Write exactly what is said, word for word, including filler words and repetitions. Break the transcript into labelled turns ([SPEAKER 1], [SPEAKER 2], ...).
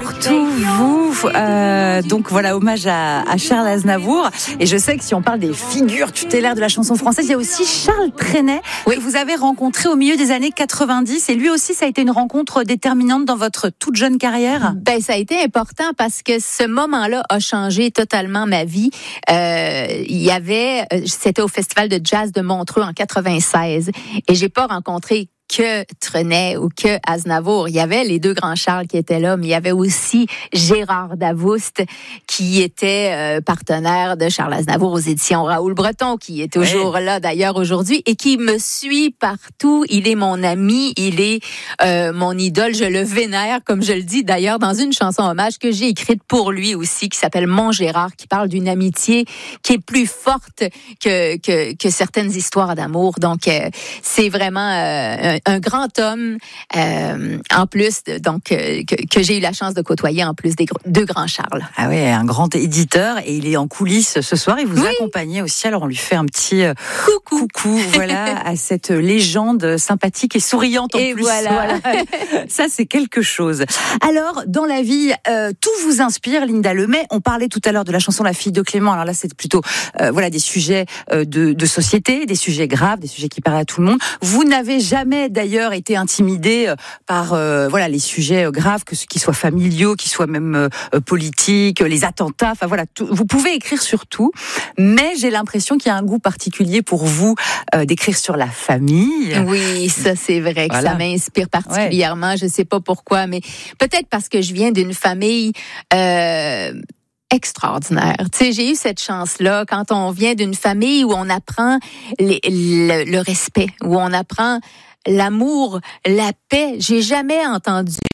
[SPEAKER 1] surtout vous. Euh, donc voilà, hommage à, à Charles Aznavour. Et je sais que si on parle des figures tutélaires de la chanson française, il y a aussi Charles Trenet, oui, que vous avez rencontré au milieu des années quatre-vingt-dix. Et lui aussi, ça a été une rencontre déterminante dans votre toute jeune carrière.
[SPEAKER 2] Ben, ça a été important parce que ce moment-là a changé totalement ma vie. Euh, il y avait, c'était au Festival de jazz de Montreux en quatre-vingt-seize. Et j'ai pas rencontré que Trenet ou que Aznavour. Il y avait les deux grands Charles qui étaient là, mais il y avait aussi Gérard Davoust qui était euh, partenaire de Charles Aznavour aux éditions Raoul Breton, qui est toujours ouais. là d'ailleurs aujourd'hui et qui me suit partout. Il est mon ami, il est euh, mon idole. Je le vénère, comme je le dis d'ailleurs dans une chanson hommage que j'ai écrite pour lui aussi, qui s'appelle Mon Gérard, qui parle d'une amitié qui est plus forte que que, que certaines histoires d'amour. Donc euh, c'est vraiment euh, un un grand homme, euh, en plus, de, donc euh, que, que j'ai eu la chance de côtoyer, en plus des gr- deux grands Charles.
[SPEAKER 1] Ah oui, un grand éditeur, et il est en coulisses ce soir. Il vous oui. accompagne aussi. Alors on lui fait un petit euh, coucou, coucou, voilà, à cette légende sympathique et souriante en
[SPEAKER 2] et
[SPEAKER 1] plus.
[SPEAKER 2] Voilà.
[SPEAKER 1] voilà. Ça, c'est quelque chose. Alors, dans la vie, euh, tout vous inspire, Linda Lemay. On parlait tout à l'heure de la chanson La fille de Clément. Alors là, c'est plutôt, euh, voilà, des sujets euh, de, de société, des sujets graves, des sujets qui parlent à tout le monde. Vous n'avez jamais d'ailleurs été intimidé par euh, voilà les sujets graves, que ce qui soient familiaux, qui soient même euh, politiques, les attentats. Enfin voilà, tout, vous pouvez écrire sur tout, mais j'ai l'impression qu'il y a un goût particulier pour vous euh, d'écrire sur la famille.
[SPEAKER 2] Oui, ça c'est vrai que voilà. ça m'inspire particulièrement. Ouais. Je sais pas pourquoi, mais peut-être parce que je viens d'une famille. Euh, extraordinaire. Tu sais, j'ai eu cette chance-là quand on vient d'une famille où on apprend les, le, le respect, où on apprend l'amour, la paix. J'ai jamais entendu